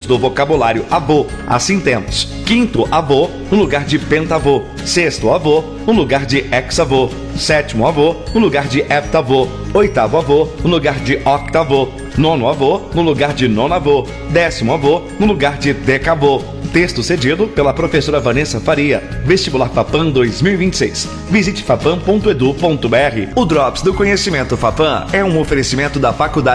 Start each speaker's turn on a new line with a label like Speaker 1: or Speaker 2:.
Speaker 1: do vocabulário avô. Assim temos quinto avô no lugar de pentavô, sexto avô no lugar de hexavô, sétimo avô no lugar de heptavô, oitavo avô no lugar de octavô, nono avô no lugar de nonavô, décimo avô no lugar de decavô. Texto cedido pela professora Vanessa Faria. Vestibular FAPAM 2026. Visite fapam.edu.br. O Drops do Conhecimento FAPAM é um oferecimento da Faculdade